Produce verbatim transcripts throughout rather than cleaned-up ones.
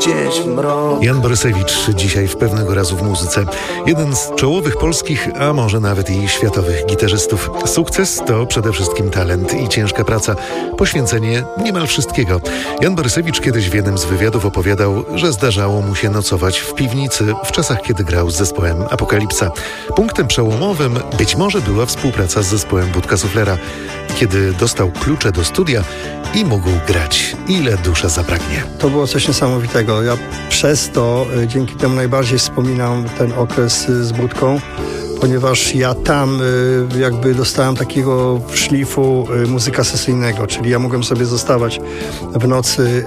gdzieś w mrok. Jan Borysewicz dzisiaj w Pewnego razu w muzyce. Jeden z czołowych polskich, a może nawet i światowych gitarzystów. Sukces to przede wszystkim talent i ciężka praca. Poświęcenie niemal wszystkiego. Jan Borysewicz kiedyś w jednym z wywiadów opowiadał, że zdarzało mu się nocować w piwnicy w czasach, kiedy grał z zespołem Apokalipsa. Punktem przełomowym być może była współpraca z zespołem Budka Suflera, kiedy dostał klucze do studia i mógł grać, ile dusza zapragnie. To było coś niesamowitego. Ja przez to, dzięki temu najbardziej wspominam ten okres z Budką, ponieważ ja tam jakby dostałem takiego szlifu muzyka sesyjnego, czyli ja mogłem sobie zostawać w nocy,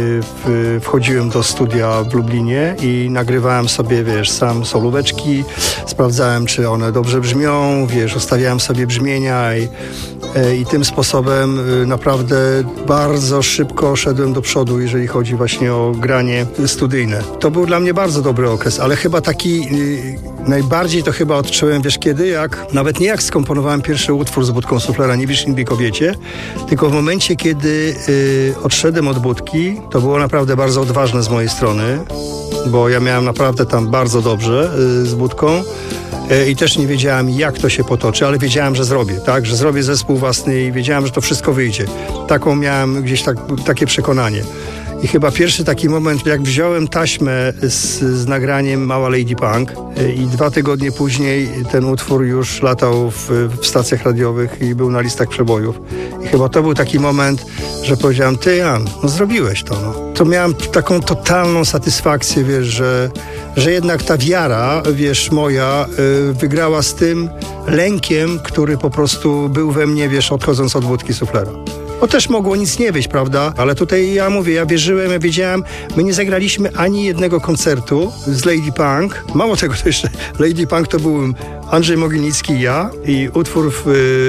wchodziłem do studia w Lublinie i nagrywałem sobie, wiesz, sam solóweczki, sprawdzałem, czy one dobrze brzmią, wiesz, ustawiałem sobie brzmienia i, i tym sposobem naprawdę bardzo szybko szedłem do przodu, jeżeli chodzi właśnie o granie studyjne. To był dla mnie bardzo dobry okres, ale chyba taki najbardziej to chyba odczułem, wiesz kiedy, jak nawet nie jak skomponowałem pierwszy utwór z Budką Suflera, Nie wierz nigdy kobiecie, tylko w momencie, kiedy y, odszedłem od Budki, to było naprawdę bardzo odważne z mojej strony, bo ja miałem naprawdę tam bardzo dobrze y, z Budką y, i też nie wiedziałem, jak to się potoczy, ale wiedziałem, że zrobię, tak, że zrobię zespół własny i wiedziałem, że to wszystko wyjdzie. Taką miałem gdzieś tak, takie przekonanie. I chyba pierwszy taki moment, jak wziąłem taśmę z, z nagraniem Mała Lady Punk i dwa tygodnie później ten utwór już latał w, w stacjach radiowych i był na listach przebojów. I chyba to był taki moment, że powiedziałem, ty Jan, no zrobiłeś to. No. To miałem taką totalną satysfakcję, wiesz, że, że jednak ta wiara, wiesz, moja y, wygrała z tym lękiem, który po prostu był we mnie, wiesz, odchodząc od Budki Suflera. Bo też mogło nic nie wyjść, prawda? Ale tutaj ja mówię, ja wierzyłem, ja wiedziałem, my nie zagraliśmy ani jednego koncertu z Lady Punk. Mało tego, to jeszcze Lady Punk to był Andrzej Mogilnicki i ja i utwór w,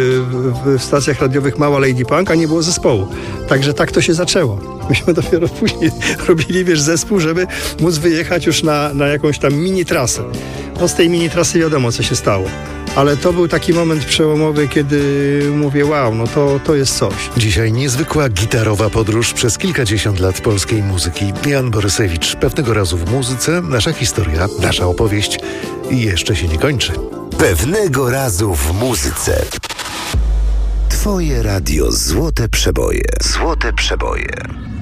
w, w stacjach radiowych Mała Lady Punk, a nie było zespołu. Także tak to się zaczęło. Myśmy dopiero później robili, wiesz, zespół, żeby móc wyjechać już na, na jakąś tam mini trasę. No z tej mini trasy wiadomo, co się stało. Ale to był taki moment przełomowy, kiedy mówię, wow, no to, to jest coś. Dzisiaj niezwykła gitarowa podróż przez kilkadziesiąt lat polskiej muzyki. Jan Borysewicz, Pewnego razu w muzyce, nasza historia, nasza opowieść i jeszcze się nie kończy. Pewnego razu w muzyce. Twoje radio Złote Przeboje. Złote Przeboje.